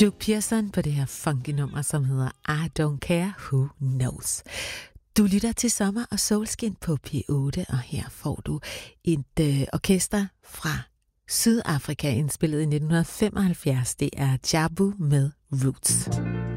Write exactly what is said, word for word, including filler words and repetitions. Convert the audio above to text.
Duke Pearson på det her funky nummer, som hedder I Don't Care Who Knows. Du lytter til Sommer og Solskin på P otte, og her får du et øh, orkester fra Sydafrika, indspillet i nitten femoghalvfjerds. Det er Jabu med Roots.